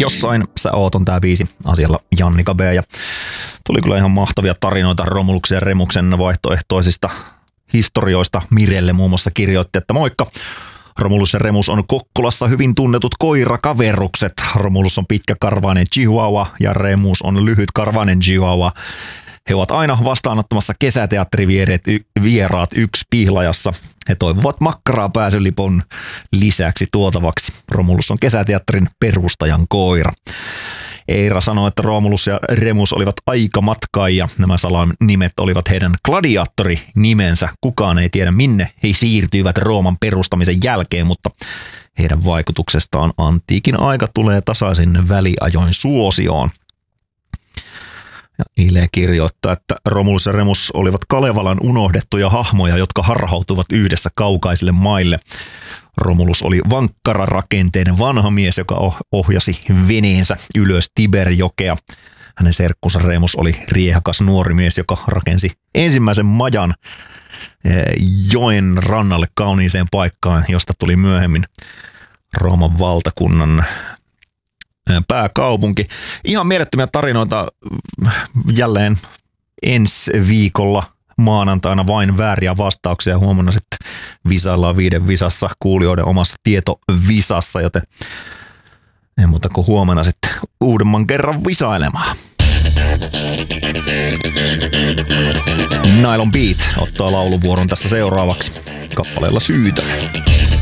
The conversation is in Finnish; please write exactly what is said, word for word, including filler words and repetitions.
Jossain sä oot on tää biisi asialla Jannika B. Ja tuli kyllä ihan mahtavia tarinoita Romuluksen ja Remuksen vaihtoehtoisista historioista. Mirelle muun muassa kirjoitti, että moikka. Romulus ja Remus on Kokkolassa hyvin tunnetut koirakaverukset. Romulus on pitkäkarvainen chihuahua ja Remus on lyhytkarvainen chihuahua. He ovat aina vastaanottamassa kesäteatterivieraat yksi Pihlajassa. He toivovat makkaraa pääsylipon lisäksi tuotavaksi. Romulus on kesäteatterin perustajan koira. Eira sanoi, että Romulus ja Remus olivat aikamatkaajia. Nämä salan nimet olivat heidän gladiaattorinimensä. Kukaan ei tiedä, minne he siirtyivät Rooman perustamisen jälkeen, mutta heidän vaikutuksestaan antiikin aika tulee tasaisin väliajoin suosioon. Ja Ile kirjoittaa, että Romulus ja Remus olivat Kalevalan unohdettuja hahmoja, jotka harhautuvat yhdessä kaukaisille maille. Romulus oli vankkara-rakenteinen vanha mies, joka ohjasi veneensä ylös Tiberjokea. Hänen serkkunsa Remus oli riehakas nuori mies, joka rakensi ensimmäisen majan joen rannalle kauniiseen paikkaan, josta tuli myöhemmin Rooman valtakunnan pääkaupunki. Ihan mielettömiä tarinoita jälleen ensi viikolla maanantaina vain vääriä vastauksia. Huomenna sitten visaillaan viiden visassa kuulijoiden omassa tietovisassa, joten ei muuta kuin huomenna sitten uudemman kerran visailemaan. Nylon Beat ottaa lauluvuoron tässä seuraavaksi kappaleella Syytä.